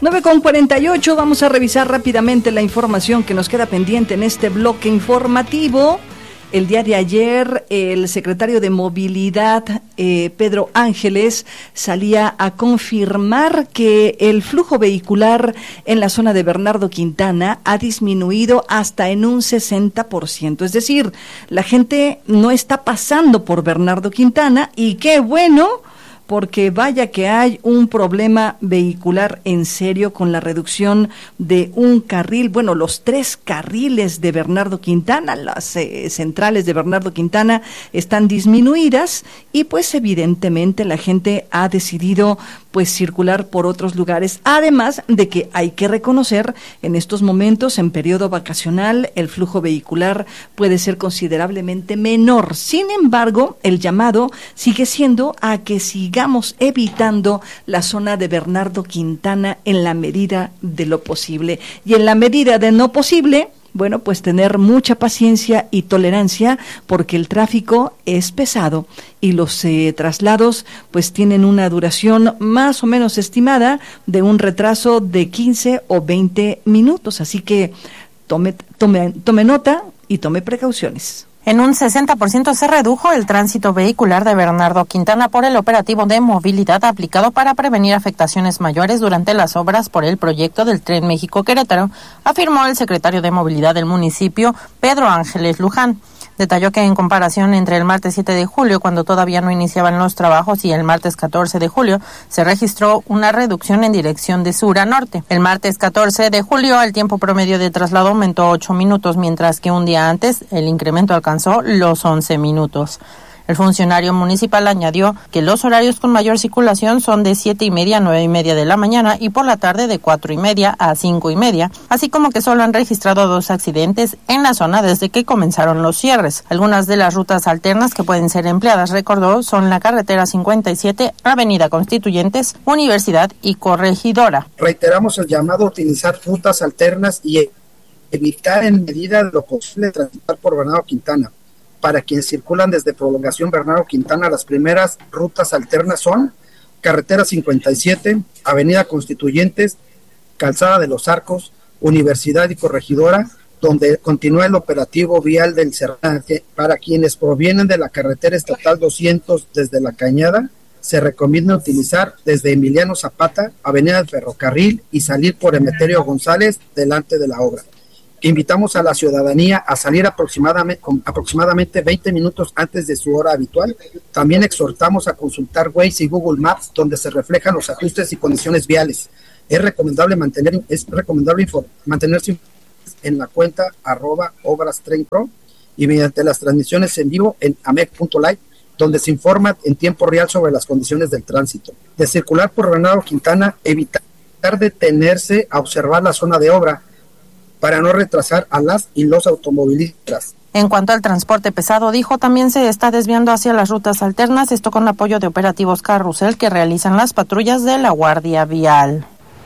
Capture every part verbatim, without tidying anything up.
nueve con cuarenta y ocho, vamos a revisar rápidamente la información que nos queda pendiente en este bloque informativo. El día de ayer, el secretario de Movilidad, eh, Pedro Ángeles, salía a confirmar que el flujo vehicular en la zona de Bernardo Quintana ha disminuido hasta en un sesenta por ciento. Es decir, la gente no está pasando por Bernardo Quintana y qué bueno, porque vaya que hay un problema vehicular en serio con la reducción de un carril, bueno, los tres carriles de Bernardo Quintana, las eh, centrales de Bernardo Quintana están disminuidas y pues evidentemente la gente ha decidido pues circular por otros lugares, además de que hay que reconocer en estos momentos, en periodo vacacional, el flujo vehicular puede ser considerablemente menor. Sin embargo, el llamado sigue siendo a que sigamos evitando la zona de Bernardo Quintana en la medida de lo posible. Y en la medida de no posible, bueno, pues tener mucha paciencia y tolerancia porque el tráfico es pesado y los eh, traslados pues tienen una duración más o menos estimada de un retraso de quince o veinte minutos. Así que tome, tome, tome nota y tome precauciones. En un sesenta por ciento se redujo el tránsito vehicular de Bernardo Quintana por el operativo de movilidad aplicado para prevenir afectaciones mayores durante las obras por el proyecto del Tren México-Querétaro, afirmó el secretario de Movilidad del municipio, Pedro Ángeles Luján. Detalló que en comparación entre el martes siete de julio, cuando todavía no iniciaban los trabajos, y el martes catorce de julio, se registró una reducción en dirección de sur a norte. El martes catorce de julio, el tiempo promedio de traslado aumentó ocho minutos, mientras que un día antes el incremento alcanzó los once minutos. El funcionario municipal añadió que los horarios con mayor circulación son de siete y media a nueve y media de la mañana y por la tarde de cuatro y media a cinco y media, así como que solo han registrado dos accidentes en la zona desde que comenzaron los cierres. Algunas de las rutas alternas que pueden ser empleadas, recordó, son la carretera cincuenta y siete, Avenida Constituyentes, Universidad y Corregidora. Reiteramos el llamado a utilizar rutas alternas y evitar en medida de lo posible transitar por Bernardo Quintana. Para quienes circulan desde Prolongación Bernardo Quintana, las primeras rutas alternas son Carretera cincuenta y siete, Avenida Constituyentes, Calzada de los Arcos, Universidad y Corregidora, donde continúa el operativo vial del Cerrante. Para quienes provienen de la carretera estatal doscientos desde La Cañada, se recomienda utilizar desde Emiliano Zapata, Avenida del Ferrocarril y salir por Emeterio González delante de la obra. Invitamos a la ciudadanía a salir aproximadamente, aproximadamente veinte minutos antes de su hora habitual. También exhortamos a consultar Waze y Google Maps, donde se reflejan los ajustes y condiciones viales. Es recomendable mantener, es recomendable inform, mantenerse en la cuenta arroba obras tren pro y mediante las transmisiones en vivo en amec punto live, donde se informa en tiempo real sobre las condiciones del tránsito. De circular por Bernardo Quintana, evitar detenerse a observar la zona de obra, para no retrasar a las y los automovilistas. En cuanto al transporte pesado, dijo, también se está desviando hacia las rutas alternas, esto con apoyo de operativos carrusel que realizan las patrullas de la Guardia Vial.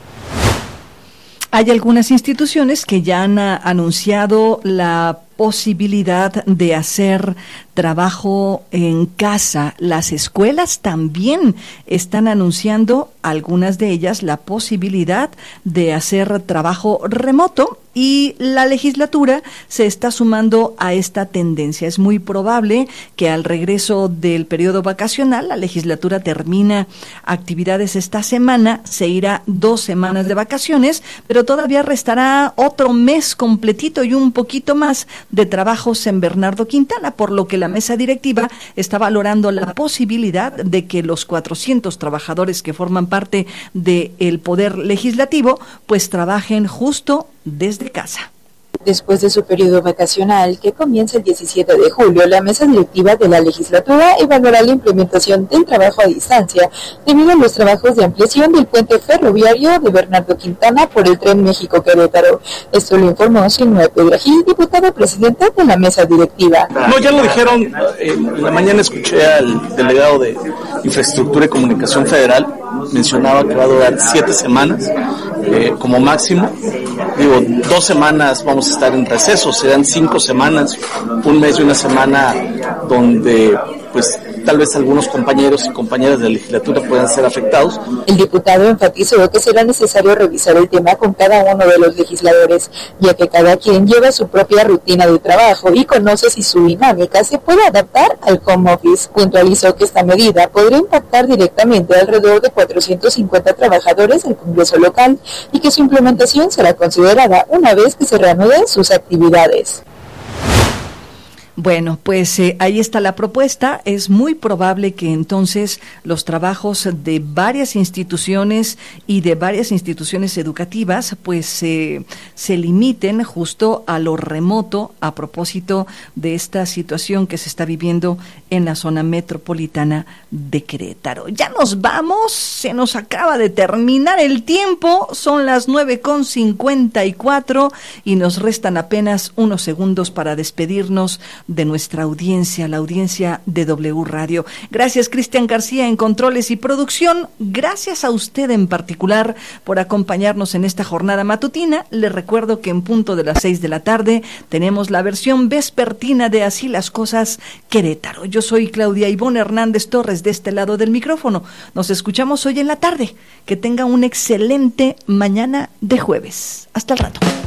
Hay algunas instituciones que ya han anunciado la posibilidad de hacer trabajo en casa. Las escuelas también están anunciando, algunas de ellas, la posibilidad de hacer trabajo remoto y la legislatura se está sumando a esta tendencia. Es muy probable que al regreso del periodo vacacional la legislatura termina actividades esta semana, se irá dos semanas de vacaciones, pero todavía restará otro mes completito y un poquito más de trabajos en Bernardo Quintana, por lo que la mesa directiva está valorando la posibilidad de que los cuatrocientos trabajadores que forman parte del Poder Legislativo pues trabajen justo desde casa. Después de su periodo vacacional, que comienza el diecisiete de julio, la mesa directiva de la legislatura evaluará la implementación del trabajo a distancia debido a los trabajos de ampliación del puente ferroviario de Bernardo Quintana por el Tren México-Querétaro. Esto lo informó Silvia Pedrají, diputada presidenta de la mesa directiva. No, ya lo dijeron, eh, en la mañana escuché al delegado de Infraestructura y Comunicación Federal, mencionaba que va a durar siete semanas eh, como máximo. Digo, dos semanas vamos a estar en receso, serán cinco semanas, un mes y una semana donde pues tal vez algunos compañeros y compañeras de la legislatura puedan ser afectados. El diputado enfatizó que será necesario revisar el tema con cada uno de los legisladores, ya que cada quien lleva su propia rutina de trabajo y conoce si su dinámica se puede adaptar al home office. Puntualizó que esta medida podría impactar directamente a alrededor de cuatrocientos cincuenta trabajadores del Congreso local y que su implementación será considerada una vez que se reanuden sus actividades. Bueno, pues eh, ahí está la propuesta. Es muy probable que entonces los trabajos de varias instituciones y de varias instituciones educativas pues eh, se limiten justo a lo remoto a propósito de esta situación que se está viviendo en la zona metropolitana de Querétaro. Ya nos vamos, se nos acaba de terminar el tiempo, son las nueve con cincuenta y cuatro y nos restan apenas unos segundos para despedirnos de nuestra audiencia, la audiencia de W Radio. Gracias, Cristian García, en controles y producción. Gracias a usted en particular por acompañarnos en esta jornada matutina. Le recuerdo que en punto de las seis de la tarde tenemos la versión vespertina de Así las Cosas Querétaro. Yo soy Claudia Ivonne Hernández Torres de este lado del micrófono. Nos escuchamos hoy en la tarde. Que tenga una excelente mañana de jueves. Hasta el rato.